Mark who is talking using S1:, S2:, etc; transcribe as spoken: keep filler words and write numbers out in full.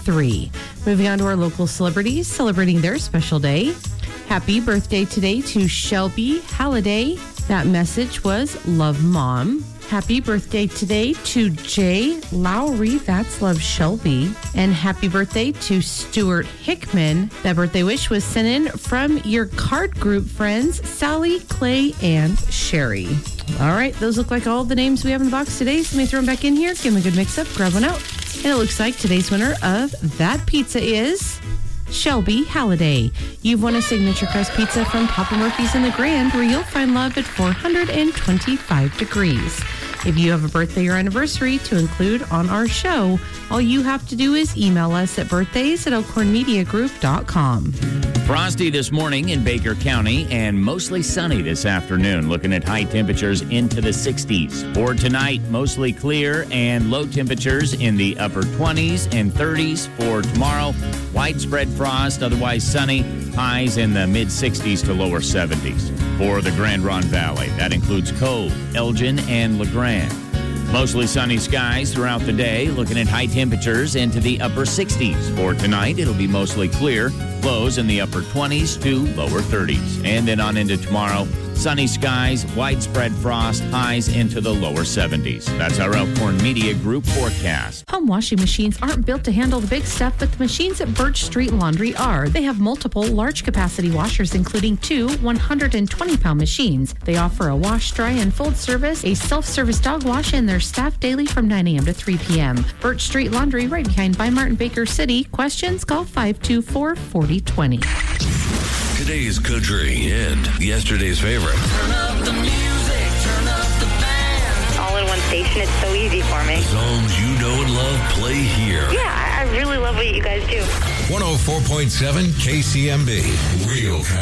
S1: three. Moving on to our local celebrities celebrating their special day. Happy birthday today to Shelby Halliday. That message was love, Mom. Happy birthday today to Jay Lowry. That's love, Shelby. And happy birthday to Stuart Hickman. That birthday wish was sent in from your card group friends, Sally, Clay, and Sherry. All right, those look like all the names we have in the box today. So let me throw them back in here, give them a good mix up, grab one out. And it looks like today's winner of that pizza is Shelby Halliday. You've won a signature crust pizza from Papa Murphy's in the Grand, where you'll find love at four hundred twenty-five degrees. If you have a birthday or anniversary to include on our show, all you have to do is email us at birthdays at elkhorn media group dot com.
S2: Frosty this morning in Baker County and mostly sunny this afternoon. Looking at high temperatures into the sixties. For tonight, mostly clear and low temperatures in the upper twenties and thirties. For tomorrow, widespread frost, otherwise sunny, highs in the mid-sixties to lower seventies. For the Grand Ronde Valley, that includes Cove, Elgin, and LeGrand. Mostly sunny skies throughout the day, looking at high temperatures into the upper sixties. For tonight, it'll be mostly clear, lows in the upper twenties to lower thirties. And then on into tomorrow, sunny skies, widespread frost, highs into the lower seventies. That's our Elkhorn Media Group forecast.
S1: Home washing machines aren't built to handle the big stuff, but the machines at Birch Street Laundry are. They have multiple large capacity washers, including two one hundred twenty pound machines. They offer a wash, dry, and fold service, a self-service dog wash, and their staff daily from nine a.m. to three p.m. Birch Street Laundry, right behind Weimar and Baker City. Questions? Call five two four, four zero two zero.
S3: Today's country and yesterday's favorite.
S4: Turn up the music, turn up the band.
S5: All in one station, it's so easy for me.
S3: Songs you know and love play here.
S5: Yeah, I really love what you guys do.
S3: one oh four point seven K C M B. Real